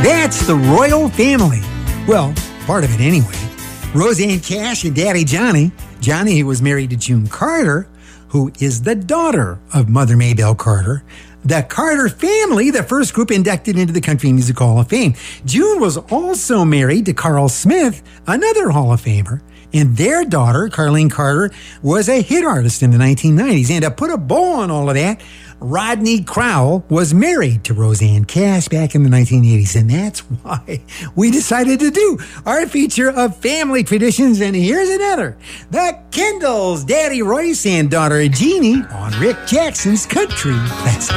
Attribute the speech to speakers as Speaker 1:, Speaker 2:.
Speaker 1: That's the royal family. Well, part of it anyway. Rosanne Cash and Daddy Johnny. Johnny was married to June Carter, who is the daughter of Mother Maybelle Carter. The Carter family, the first group inducted into the Country Music Hall of Fame. June was also married to Carl Smith, another Hall of Famer. And their daughter, Carlene Carter, was a hit artist in the 1990s. And to put a bow on all of that, Rodney Crowell was married to Rosanne Cash back in the 1980s. And that's why we decided to do our feature of family traditions. And here's another. The Kendalls, Daddy Royce and daughter Jeannie on Rick Jackson's Country Classic.